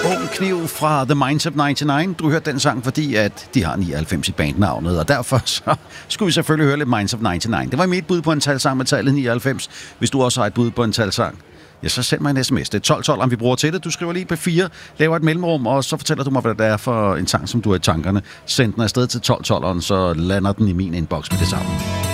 Ung Kniv fra The Minds of 99. Du hørte den sang, fordi at de har 99 i bandnavnet, og derfor så skulle vi selvfølgelig høre lidt Minds of 99. Det var mit bud på en talsang med tallet 99. Hvis du også har et bud på en talsang, ja, så send mig en sms. Det er 1212, om vi bruger til det. Du skriver lige på 4, laver et mellemrum, og så fortæller du mig, hvad det er for en sang, som du har i tankerne. Send den afsted til 1212'eren, så lander den i min inbox med det samme.